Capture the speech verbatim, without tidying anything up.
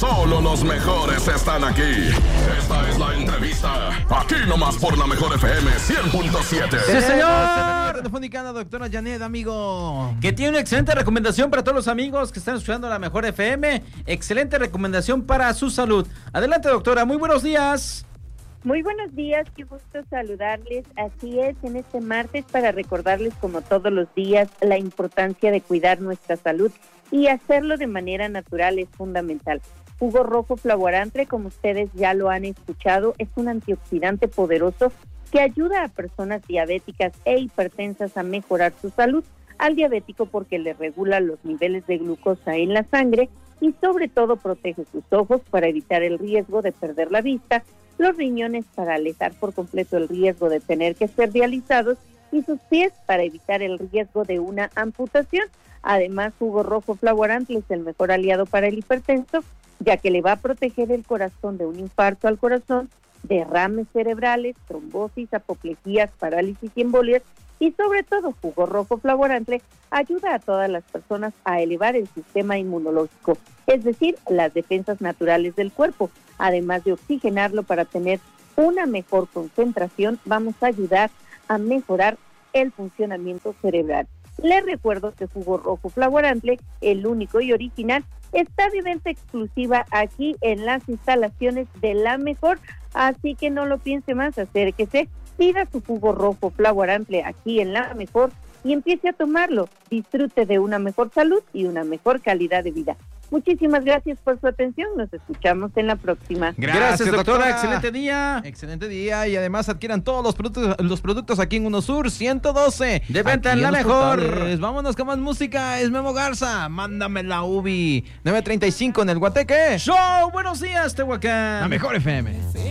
solo los mejores están aquí. Esta es la entrevista, aquí nomás por la Mejor F M cien punto siete. Sí, señor. Telefónica, la doctora Janet, amigo. Que tiene una excelente recomendación para todos los amigos que están escuchando la Mejor F M. Excelente recomendación para su salud. Adelante, doctora. Muy buenos días. Muy buenos días, qué gusto saludarles. Así es, en este martes para recordarles como todos los días la importancia de cuidar nuestra salud y hacerlo de manera natural es fundamental. Jugo rojo flavorantre, como ustedes ya lo han escuchado, es un antioxidante poderoso que ayuda a personas diabéticas e hipertensas a mejorar su salud. Al diabético porque le regula los niveles de glucosa en la sangre y sobre todo protege sus ojos para evitar el riesgo de perder la vista, los riñones para alejar por completo el riesgo de tener que ser dializados y sus pies para evitar el riesgo de una amputación. Además, jugo rojo flavorantle es el mejor aliado para el hipertenso, ya que le va a proteger el corazón de un infarto al corazón, derrames cerebrales, trombosis, apoplejías, parálisis y embolias, y sobre todo jugo rojo flavorantle ayuda a todas las personas a elevar el sistema inmunológico, es decir, las defensas naturales del cuerpo. Además de oxigenarlo para tener una mejor concentración, vamos a ayudar a mejorar el funcionamiento cerebral. Les recuerdo que jugo rojo flavorantle, el único y original, está de venta exclusiva aquí en las instalaciones de La Mejor, así que no lo piense más, acérquese, pida su jugo rojo flavorantle aquí en La Mejor y empiece a tomarlo. Disfrute de una mejor salud y una mejor calidad de vida. Muchísimas gracias por su atención. Nos escuchamos en la próxima. Gracias, gracias doctora. doctora. Excelente día. Excelente día. Y además adquieran todos los productos, los productos aquí en UnoSur ciento doce. De venta en La Mejor. Portales. Vámonos con más música. Es Memo Garza. Mándame la U B I. nueve treinta y cinco en el Guateque. Show. Buenos días, Tehuacán. La Mejor F M.